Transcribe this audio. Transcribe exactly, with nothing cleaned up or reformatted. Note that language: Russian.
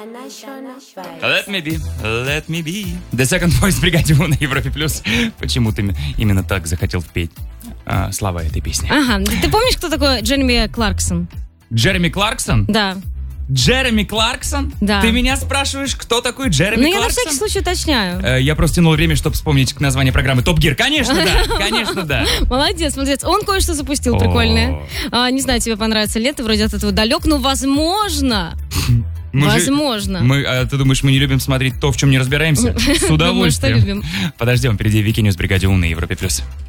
Let me be, let me be. The Second Voice в бригаде У на Европе Плюс. Почему ты именно так захотел петь а, слова этой песни? Ага, ты помнишь, кто такой Джереми Кларксон? Джереми Кларксон? Да. Джереми Кларксон? Да. Ты меня спрашиваешь, кто такой Джереми Ну, Кларксон? я на всякий случай уточняю. Э, я просто тянул время, чтобы вспомнить название программы Топ Гир. Конечно, да, конечно, да. Молодец, молодец. Он кое-что запустил прикольное. А, не знаю, тебе понравится ли, ты вроде от этого далек, но возможно... Мы Возможно. Же, мы, а ты думаешь, мы не любим смотреть то, в чем не разбираемся? С удовольствием. Думаю, что любим. Подождем, впереди Вики Ньюс в бригаде У на Европе Плюс.